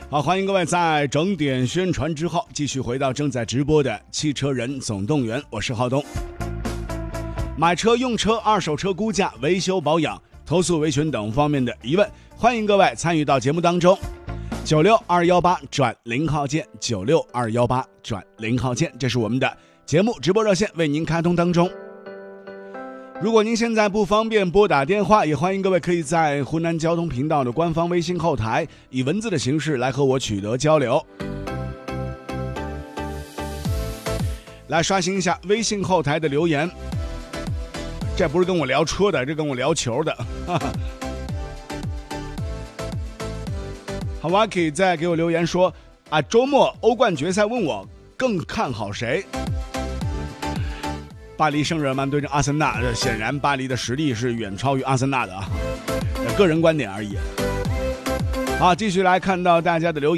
好，欢迎各位在整点宣传之后继续回到正在直播的汽车人总动员，我是浩东。买车、用车、二手车估价、维修保养、投诉维权等方面的疑问，欢迎各位参与到节目当中。96218-0号键，96218-0号键，这是我们的节目直播热线，为您开通当中。如果您现在不方便拨打电话，也欢迎各位可以在湖南交通频道的官方微信后台以文字的形式来和我取得交流。来刷新一下微信后台的留言，这不是跟我聊车的，这跟我聊球的。好，瓦基在给我留言说啊，周末欧冠决赛问我更看好谁？巴黎圣日耳曼对阵阿森纳，显然巴黎的实力是远超于阿森纳的啊，个人观点而已。好，继续来看到大家的留言。